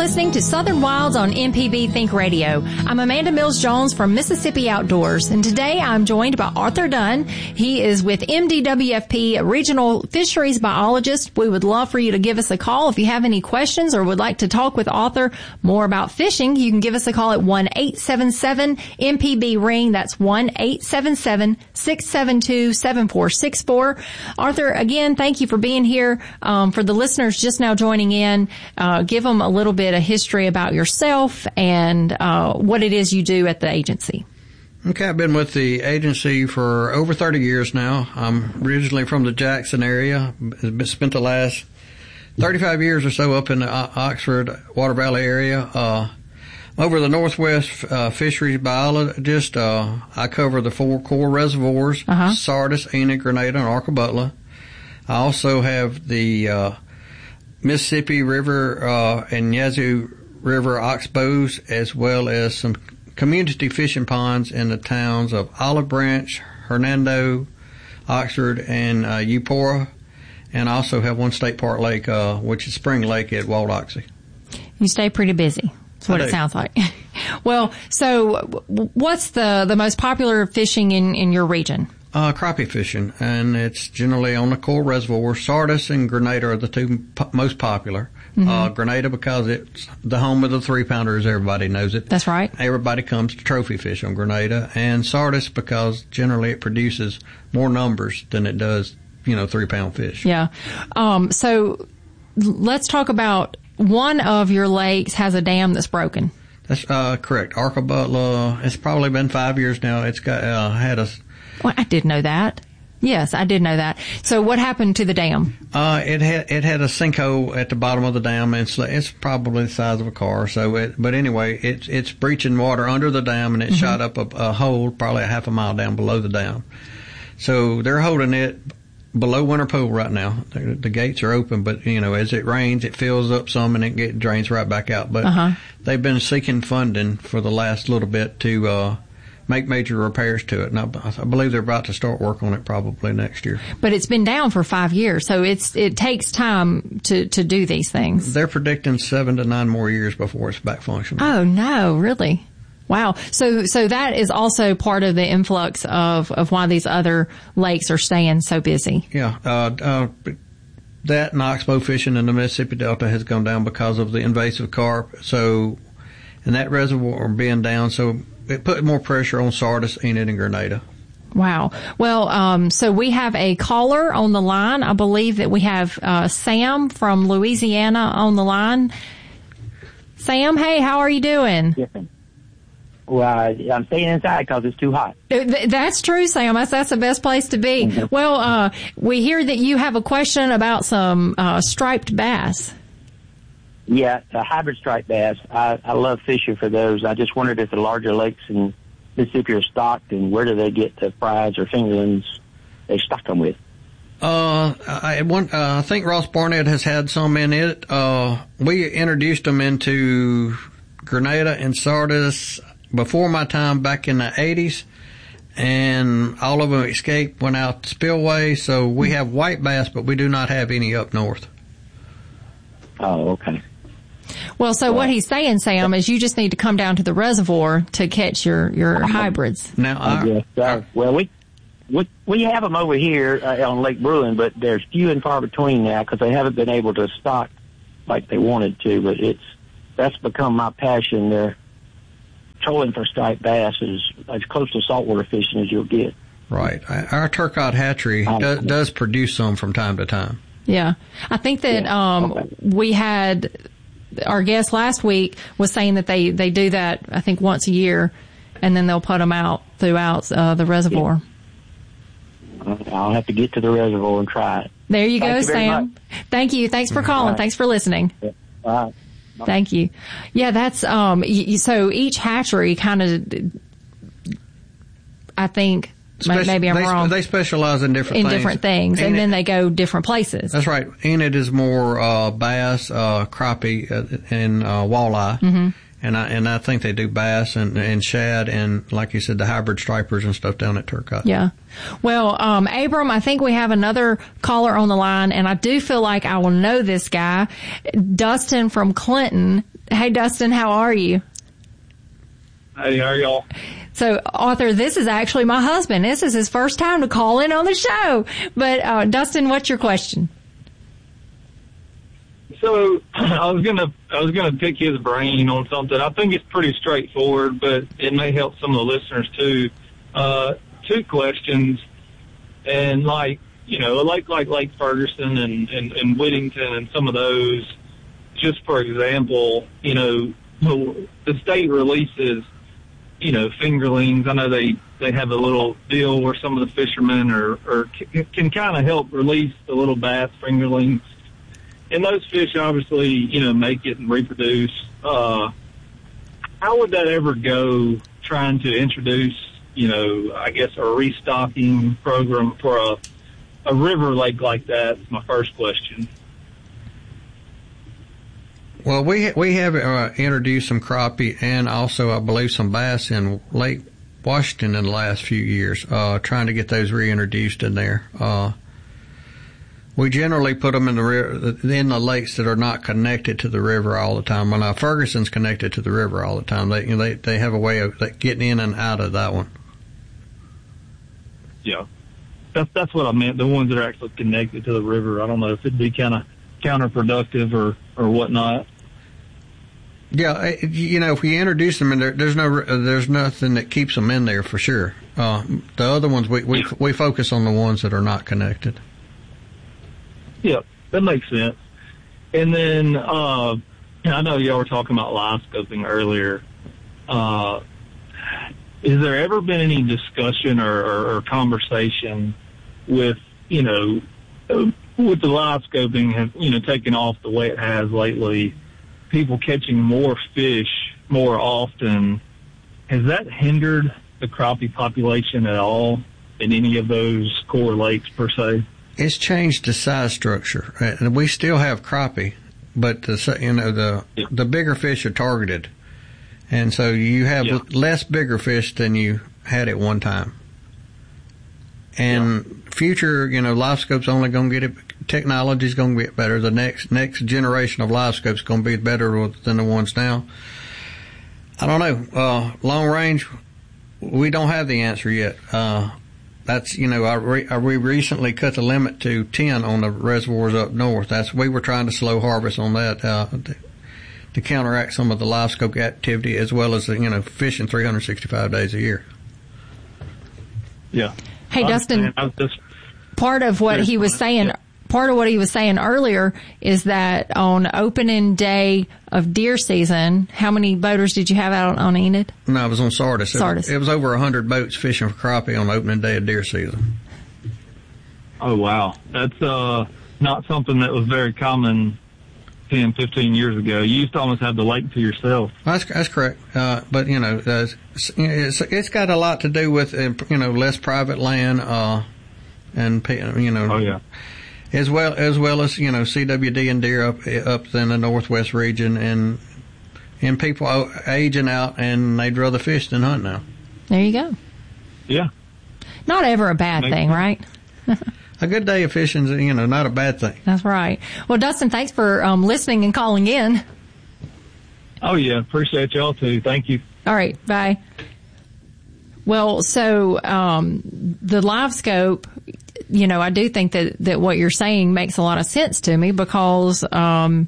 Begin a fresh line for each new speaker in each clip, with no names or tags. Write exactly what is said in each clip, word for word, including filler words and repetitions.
listening to Southern Wilds on M P B Think Radio. I'm Amanda Mills-Jones from Mississippi Outdoors, and today I'm joined by Arthur Dunn. He is with M D W F P, a regional fisheries biologist. We would love for you to give us a call if you have any questions or would like to talk with Arthur more about fishing. You can give us a call at one eight seven seven M P B ring. That's one eight seven seven six seven two seven four six four. Arthur, again, thank you for being here. Um, for the listeners just now joining in, uh, give them a little bit of history about yourself and uh, what it is you do at the agency.
Okay, I've been with the agency for over thirty years now. I'm originally from the Jackson area. Spent the last thirty-five years or so up in the Oxford, Water Valley area. Uh, over the Northwest uh, fisheries biologist, uh, I cover the four core reservoirs, uh-huh. Sardis, Enid, Grenada, and Arkabutla. I also have the uh, Mississippi River uh, and Yazoo River oxbows, as well as some community fishing ponds in the towns of Olive Branch, Hernando, Oxford, and uh, Eupora. And I also have one state park lake, uh, which is Spring Lake at Walt Oxy.
You stay pretty busy. That's what it sounds like. Well, so what's the, the most popular fishing in, in your region?
Uh, crappie fishing, and it's generally on the core reservoir. Sardis and Grenada are the two po- most popular. Mm-hmm. Uh, Grenada because it's the home of the three pounders. Everybody knows it.
That's right.
Everybody comes to trophy fish on Grenada, and Sardis because generally it produces more numbers than it does, you know, three pound fish.
Yeah. Um, so let's talk about one of your lakes has a dam that's broken.
That's, uh, correct. Arkabutla, it's probably been five years now. It's got, uh, had a,
Well, I did know that. Yes, I did know that. So what happened to the dam?
Uh, it had, it had a sinkhole at the bottom of the dam, and it's, it's probably the size of a car. So it, but anyway, it's, it's breaching water under the dam, and it mm-hmm. shot up a, a hole probably a half a mile down below the dam. So they're holding it below Winter Pool right now. The, the gates are open, but you know, as it rains, it fills up some and it get, drains right back out. But uh-huh. they've been seeking funding for the last little bit to, uh, make major repairs to it, and I, I believe they're about to start work on it probably next year.
But it's been down for five years, so it's it takes time to, to do these things.
They're predicting seven to nine more years before it's back functioning.
Oh no, really? Wow. So so that is also part of the influx of, of why these other lakes are staying so busy.
Yeah. Uh, uh, that and oxbow fishing in the Mississippi Delta has gone down because of the invasive carp. So, and that reservoir being down, so it put more pressure on Sardis, Enid, and Grenada.
Wow. Well, um, so we have a caller on the line. I believe that we have uh, Sam from Louisiana on the line. Sam, hey, how are you doing?
Yes, ma'am. Well, I, I'm staying inside because it's too hot.
That's true, Sam. That's, that's the best place to be. Mm-hmm. Well, uh, we hear that you have a question about some uh, striped bass.
Yeah, a hybrid striped bass. I, I love fishing for those. I just wondered if the larger lakes in Mississippi are stocked, and where do they get the fries or fingerlings they stock them with?
Uh, I, one, uh, I think Ross Barnett has had some in it. Uh, we introduced them into Grenada and Sardis before my time back in the eighties, and all of them escaped, went out spillway. So we have white bass, but we do not have any up north.
Oh, okay.
Well, so well, what he's saying, Sam, is you just need to come down to the reservoir to catch your, your hybrids.
Now,
I guess so. Well, we, we, we have them over here uh, on Lake Bruin, but they're few and far between now because they haven't been able to stock like they wanted to, but it's, that's become my passion. They're trolling for striped bass is as close to saltwater fishing as you'll get.
Right. Our Turcotte hatchery do, does produce some from time to time.
Yeah. I think that, yeah. um, okay. we had, our guest last week was saying that they, they do that, I think, once a year, and then they'll put them out throughout, uh, the reservoir.
Yeah. I'll have to get to the reservoir and try it.
There you
Thank
go,
you
Sam. Thank you. Thanks for calling. Right. Thanks for listening.
Yeah. All right.
Thank you. Yeah, that's, um, y- so each hatchery kind of, I think, Speci- maybe I'm
they,
wrong.
They specialize in different
in
things.
different things, and, and then they go different places.
That's right. Enid is more uh, bass, uh, crappie, uh, and uh, walleye, mm-hmm. and I and I think they do bass and, and shad, and like you said, the hybrid stripers and stuff down at Turcotte.
Yeah. Well, um, Abram, I think we have another caller on the line, and I do feel like I will know this guy, Dustin from Clinton. Hey, Dustin, how are you?
Hey, how are y'all?
So, Arthur, this is actually my husband. This is his first time to call in on the show. But, uh, Dustin, what's your question?
So, I was gonna, I was gonna pick his brain on something. I think it's pretty straightforward, but it may help some of the listeners too. Uh, two questions, and like, you know, a lake like Lake Ferguson and, and, and Whittington and some of those, just for example, you know, the state releases, you know, fingerlings. I know they, they have a little deal where some of the fishermen are, or can, can kind of help release the little bass fingerlings. And those fish obviously, you know, make it and reproduce. Uh, how would that ever go trying to introduce, you know, I guess a restocking program for a, a river lake like that? Is my first question.
Well, we we have uh, introduced some crappie and also, I believe, some bass in Lake Washington in the last few years, uh, trying to get those reintroduced in there. Uh, we generally put them in the in the lakes that are not connected to the river all the time. Well, now Ferguson's connected to the river all the time. They you know, they they have a way of getting in and out of that one.
Yeah, that's that's what I meant. The ones that are actually connected to the river. I don't know if it'd be kind of counterproductive or or whatnot.
Yeah, you know, if we introduce them in there, there's no, there's nothing that keeps them in there for sure. Uh, the other ones, we, we, we focus on the ones that are not connected.
Yeah, that makes sense. And then, uh, I know y'all were talking about live scoping earlier. Uh, has there ever been any discussion or, or, or conversation with, you know, with the live scoping have, you know, taken off the way it has lately, people catching more fish more often, has that hindered the crappie population at all in any of those core lakes per se?
It's changed the size structure, and we still have crappie, but the you know the
yeah.
the bigger fish are targeted, and so you have yeah. less bigger fish than you had at one time. And yeah. future, you know, live scope's only going to get it. Technology's going to get better. The next next generation of live scopes is going to be better than the ones now. I don't know. Uh, long range, we don't have the answer yet. Uh, that's you know, I re, I, we recently cut the limit to ten on the reservoirs up north. That's we were trying to slow harvest on that uh, to, to counteract some of the live scope activity as well as you know fishing three hundred sixty-five days a year.
Yeah.
Hey, Dustin.
I was just,
part of what he was saying.
Yeah.
Part of what he was saying earlier is that on opening day of deer season, how many boaters did you have out on Enid?
No, it was on Sardis.
Sardis.
It was, it was over one hundred boats fishing for crappie on opening day of deer season.
Oh, wow. That's uh, not something that was very common ten, fifteen years ago. You used to almost have the lake to yourself.
That's, that's correct. Uh, but, you know, uh, it's, it's got a lot to do with, you know, less private land uh, and, you know.
Oh, yeah.
As well as well as you know C W D and deer up up in the northwest region, and and people aging out, and they'd rather fish than hunt now.
There you go.
Yeah.
Not ever a bad
Makes
thing,
sense.
right?
A good day of fishing is you know not a bad thing.
That's right. Well, Dustin, thanks for um, listening and calling in.
Oh yeah, appreciate y'all too. Thank you.
All right, bye. Well, so um, the live scope. You know, I do think that, that what you're saying makes a lot of sense to me because, um,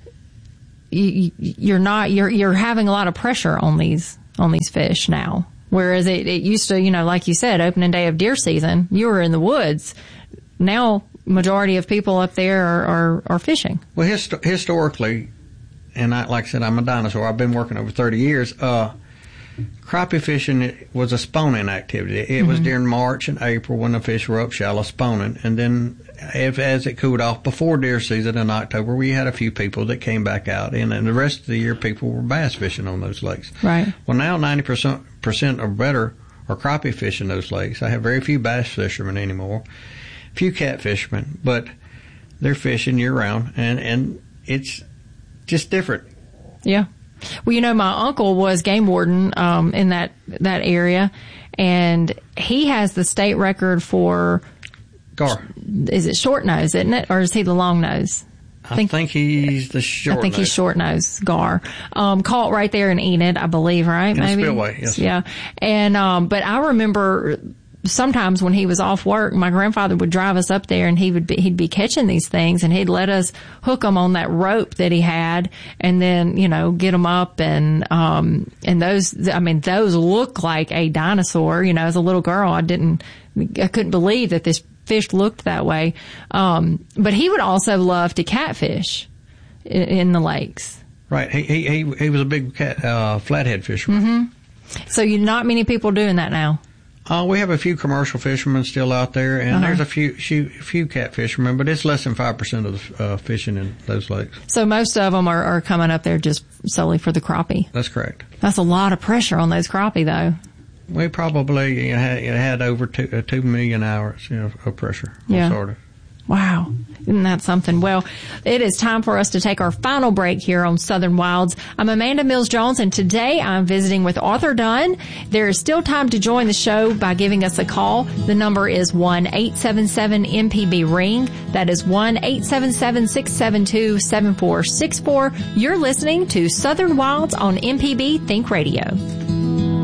you, you're not, you're, you're having a lot of pressure on these, on these fish now. Whereas it, it used to, you know, like you said, opening day of deer season, you were in the woods. Now, majority of people up there are, are, are fishing.
Well, hist- historically, and I, like I said, I'm a dinosaur. I've been working over thirty years. Uh, Crappie fishing was a spawning activity. It mm-hmm. was during March and April when the fish were up shallow spawning. And then if, as it cooled off before deer season in October, we had a few people that came back out. And, and the rest of the year, people were bass fishing on those lakes.
Right.
Well, now ninety percent or better are crappie fishing those lakes. I have very few bass fishermen anymore, few cat fishermen, but they're fishing year round. And, and it's just different.
Yeah. Well, you know, my uncle was game warden um, in that that area, and he has the state record for
gar.
Is it short nose, isn't it, or is he the long nose?
I think, I think he's the short.
I think he's short nose gar. Um, caught right there in Enid, I believe, right?
In
Maybe.
the spillway, yes.
Yeah. And, um, but I remember sometimes when he was off work, my grandfather would drive us up there and he would be, he'd be catching these things and he'd let us hook them on that rope that he had and then, you know, get them up and, um, and those, I mean, those look like a dinosaur. You know, as a little girl, I didn't, I couldn't believe that this fish looked that way. Um, but he would also love to catfish in, in the lakes.
Right. He, he, he, he was a big cat, uh, flathead fisherman.
Mm-hmm. So you, not many people doing that now.
Uh, we have a few commercial fishermen still out there, and
uh-huh.
there's a few, few few cat fishermen, but it's less than five percent of the uh, fishing in those lakes.
So most of them are, are coming up there just solely for the crappie.
That's correct.
That's a lot of pressure on those crappie, though.
We probably you know, had, you know, had over two, uh, two million hours you know, of pressure.
Yeah.
Sort of.
Wow. Isn't that something? Well, it is time for us to take our final break here on Southern Wilds. I'm Amanda Mills Jones, and today I'm visiting with Arthur Dunn. There is still time to join the show by giving us a call. The number is one eight seven seven M P B ring. That is one eight seven seven, six seven two, seven four six four. You're listening to Southern Wilds on M P B Think Radio.